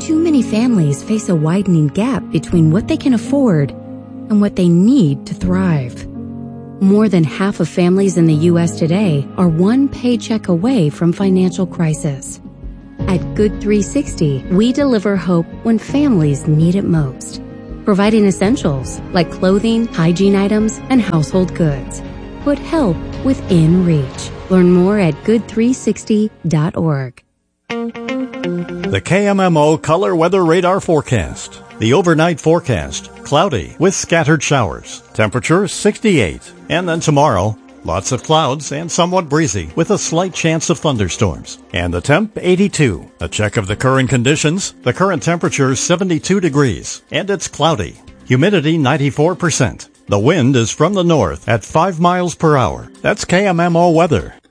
too many families face a widening gap between what they can afford and what they need to thrive. More than half of families in the U.S. today are one paycheck away from financial crisis. At Good 360, we deliver hope when families need it most, providing essentials like clothing, hygiene items, and household goods. Put help within reach. Learn more at good360.org. The KMMO Color Weather Radar Forecast. The overnight forecast, cloudy with scattered showers. Temperature 68. And then tomorrow, lots of clouds and somewhat breezy with a slight chance of thunderstorms. And the temp 82. A check of the current conditions. The current temperature 72 degrees and it's cloudy. Humidity 94%. The wind is from the north at 5 miles per hour. That's KMMO weather.